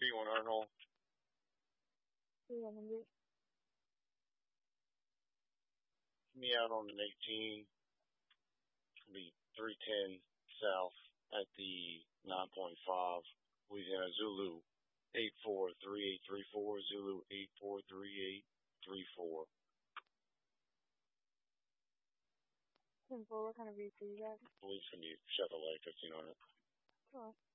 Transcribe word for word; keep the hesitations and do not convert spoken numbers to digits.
B one Arnold. three one hundred. Me out on an eighteen. It'll be three ten south at the nine point five. Louisiana Zulu eight four three eight three four. Zulu eight four three eight three four. ten four, what kind of vehicle you got? Police from you. Chevrolet fifteen hundred. Cool.